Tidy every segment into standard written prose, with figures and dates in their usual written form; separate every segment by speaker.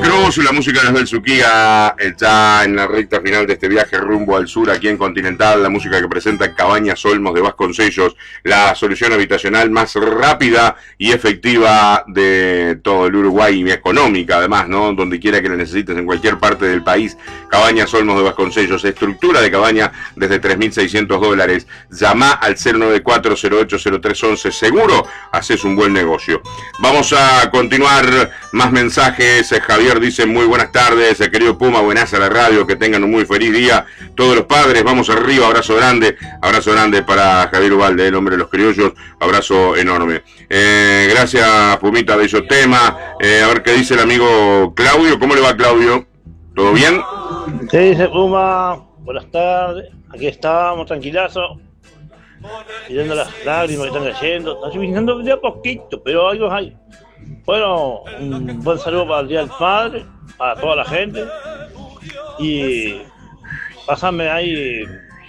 Speaker 1: Cruz, la música nos del Suquía, ya en la recta final de este viaje rumbo al sur, aquí en Continental, la música que presenta Cabañas Olmos de Vasconcellos, la solución habitacional más rápida y efectiva de todo el Uruguay, y económica además, ¿no? Donde quiera que la necesites, en cualquier parte del país. Cabañas Olmos de Vasconcellos, estructura de cabaña desde $3.600. Llama al 094-080311, seguro haces un buen negocio. Vamos a continuar, más mensajes. Javier dice: muy buenas tardes, querido Puma, buenas a la radio, que tengan un muy feliz día todos los padres, vamos arriba, abrazo grande para Javier Ubalde, el hombre de los criollos, abrazo enorme. Gracias, Pumita, bello tema. A ver qué dice el amigo Claudio. ¿Cómo le va, Claudio? ¿Todo bien?
Speaker 2: ¿Qué dice, Puma? Buenas tardes, aquí estamos, tranquilazo, mirando las lágrimas que están cayendo, está lloviendo de a poquito, pero algo hay. Bueno, un buen saludo para el Día del Padre, para toda la gente, y pasame ahí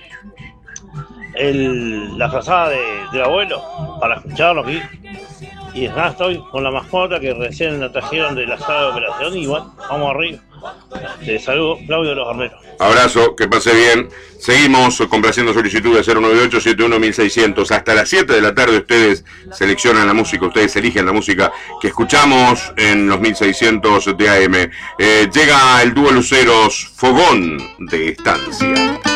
Speaker 2: la frazada del abuelo para escucharlo aquí. Y acá estoy con la mascota que recién la trajeron de la sala de operación y bueno, vamos arriba. Te saludo, Claudio de los Armeros.
Speaker 1: Abrazo, que pase bien. Seguimos complaciendo solicitudes 098-71-1600. Hasta las 7 de la tarde ustedes seleccionan la música, ustedes eligen la música que escuchamos en los 1600 de AM. Llega el dúo Luceros, Fogón de Estancia.